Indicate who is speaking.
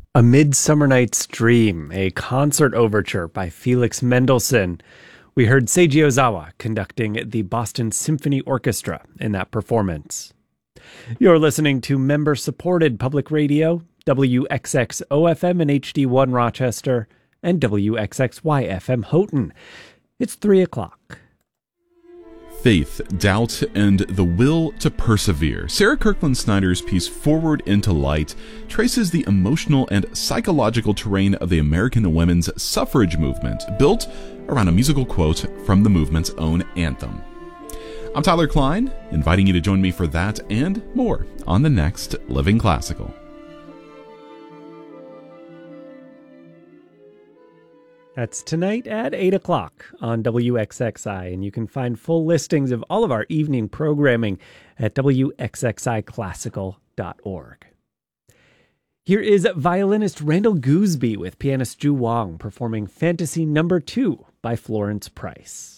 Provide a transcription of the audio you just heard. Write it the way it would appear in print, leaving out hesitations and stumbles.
Speaker 1: A Midsummer Night's Dream, a concert overture by Felix Mendelssohn. We heard Seiji Ozawa conducting the Boston Symphony Orchestra in that performance. You're listening to member-supported public radio, WXXO-FM and HD1 Rochester, and WXXY-FM Houghton. It's 3 o'clock.
Speaker 2: Faith, doubt, and the will to persevere. Sarah Kirkland Snyder's piece Forward into Light traces the emotional and psychological terrain of the American women's suffrage movement, built around a musical quote from the movement's own anthem. I'm Tyler Klein, inviting you to join me for that and more on the next Living Classical.
Speaker 1: That's tonight at 8 o'clock on WXXI, and you can find full listings of all of our evening programming at WXXIClassical.org. Here is violinist Randall Gooseby with pianist Ju Wang performing Fantasy No. 2 by Florence Price.